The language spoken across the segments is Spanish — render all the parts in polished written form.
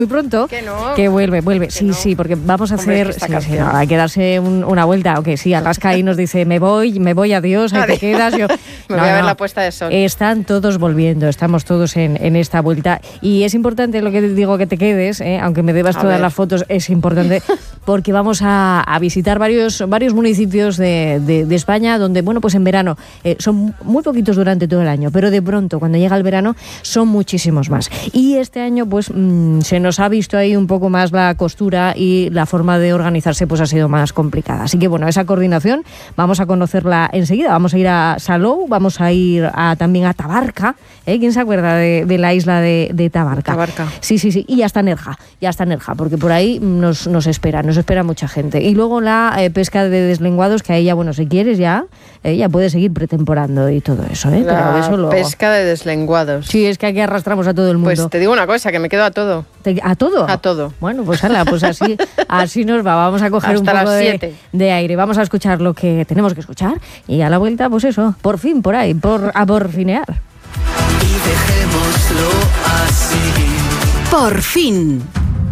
muy pronto, que vuelve. Sí, porque vamos a hacer... hay que darse una vuelta. Aunque sí, Alaska ahí nos dice, me voy, adiós, ahí te quedas. Yo, me voy a ver la puesta de sol. Están todos volviendo, estamos todos en esta vuelta. Y es importante lo que digo, que te quedes, aunque me debas todas las fotos, es importante, porque vamos a visitar varios municipios de España, donde, bueno, pues en verano son muy poquitos durante todo el año, pero de pronto, cuando llega el verano, son muchísimos más. Y este año, pues, se nos ha visto ahí un poco más la costura y la forma de organizarse pues ha sido más complicada. Así que bueno, esa coordinación vamos a conocerla enseguida. Vamos a ir a Salou, vamos a ir también a Tabarca. ¿Quién se acuerda de la isla de Tabarca? Sí. Y hasta Nerja, porque por ahí nos espera mucha gente. Y luego la pesca de deslenguados, que ahí ya, bueno, si quieres ya puedes seguir pretemporando y todo eso. Pero eso luego. Pesca de deslenguados. Sí, es que aquí arrastramos a todo el mundo. Pues te digo una cosa, que me quedo a todo. ¿A todo? A todo. Bueno, pues así nos va. Vamos a coger hasta un poco de aire. Vamos a escuchar lo que tenemos que escuchar. Y a la vuelta, pues eso, por fin, por ahí, a porfinear. Y dejémoslo así. Por fin.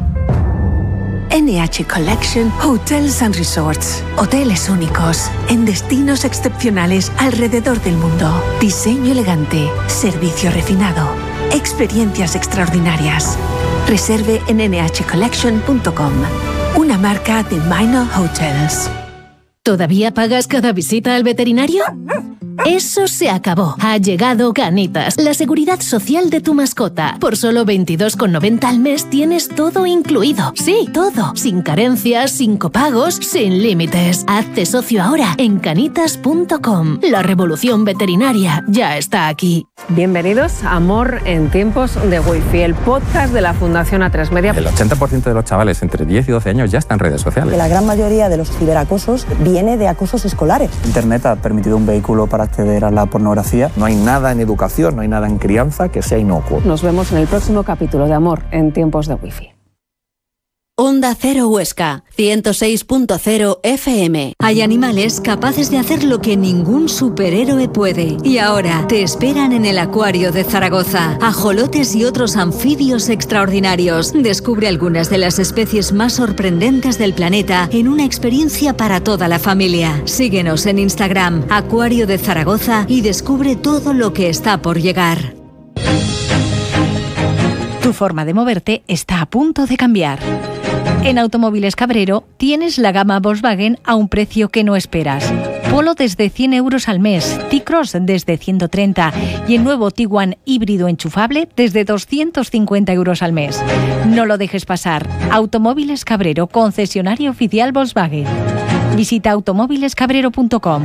NH Collection Hotels and Resorts. Hoteles únicos, en destinos excepcionales alrededor del mundo. Diseño elegante, servicio refinado, experiencias extraordinarias. Reserve en nhcollection.com. Una marca de Minor Hotels. ¿Todavía pagas cada visita al veterinario? Eso se acabó. Ha llegado Canitas, la seguridad social de tu mascota. Por solo 22,90 al mes tienes todo incluido. Sí, todo. Sin carencias, sin copagos, sin límites. Hazte socio ahora en canitas.com. La revolución veterinaria ya está aquí. Bienvenidos a Amor en tiempos de Wi-Fi, el podcast de la Fundación A3 Media. El 80% de los chavales entre 10 y 12 años ya están en redes sociales. La gran mayoría de los ciberacosos viene de acosos escolares. Internet ha permitido un vehículo para acceder a la pornografía. No hay nada en educación, no hay nada en crianza que sea inocuo. Nos vemos en el próximo capítulo de Amor en tiempos de Wi-Fi. Onda Cero Huesca, 106.0 FM. Hay animales capaces de hacer lo que ningún superhéroe puede. Y ahora te esperan en el Acuario de Zaragoza. Ajolotes y otros anfibios extraordinarios. Descubre algunas de las especies más sorprendentes del planeta en una experiencia para toda la familia. Síguenos en Instagram, Acuario de Zaragoza, y descubre todo lo que está por llegar. Tu forma de moverte está a punto de cambiar. En Automóviles Cabrero tienes la gama Volkswagen a un precio que no esperas. Polo desde 100 euros al mes, T-Cross desde 130 y el nuevo Tiguan híbrido enchufable desde 250 euros al mes. No lo dejes pasar. Automóviles Cabrero, concesionario oficial Volkswagen. Visita automóvilescabrero.com.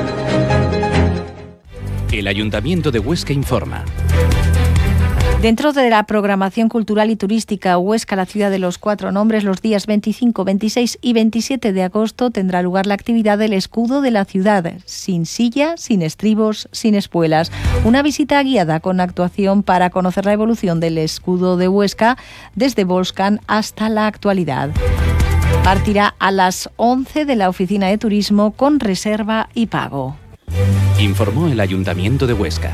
El Ayuntamiento de Huesca informa. Dentro de la programación cultural y turística Huesca, la ciudad de los cuatro nombres, los días 25, 26 y 27 de agosto tendrá lugar la actividad del escudo de la ciudad, sin silla, sin estribos, sin espuelas. Una visita guiada con actuación para conocer la evolución del escudo de Huesca desde Volscan hasta la actualidad. Partirá a las 11 de la oficina de turismo con reserva y pago. Informó el Ayuntamiento de Huesca.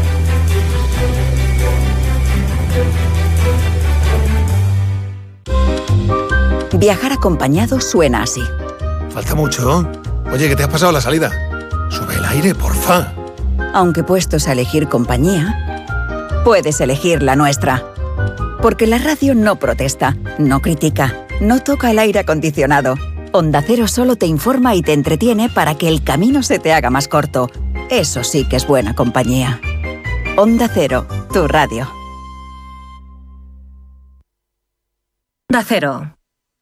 Viajar acompañado suena así. Falta mucho. Oye, ¿qué te has pasado la salida? Sube el aire, porfa. Aunque puestos a elegir compañía, puedes elegir la nuestra. Porque la radio no protesta, no critica, no toca el aire acondicionado. Onda Cero solo te informa y te entretiene para que el camino se te haga más corto. Eso sí que es buena compañía. Onda Cero, tu radio. Onda Cero.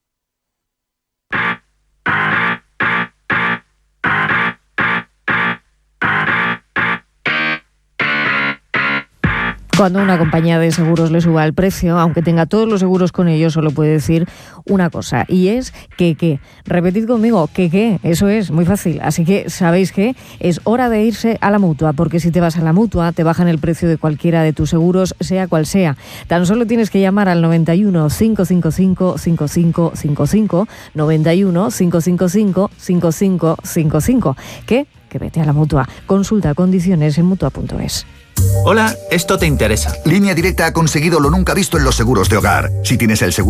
Cuando una compañía de seguros le suba el precio, aunque tenga todos los seguros con ellos, solo puede decir una cosa, y es que. Repetid conmigo, que. Eso es muy fácil. Así que, ¿sabéis qué? Es hora de irse a la Mutua, porque si te vas a la Mutua, te bajan el precio de cualquiera de tus seguros, sea cual sea. Tan solo tienes que llamar al 91 555 5555, 91 555 5555. Que vete a la Mutua. Consulta condiciones en Mutua.es. Hola, esto te interesa. Línea Directa ha conseguido lo nunca visto en los seguros de hogar. Si tienes el seguro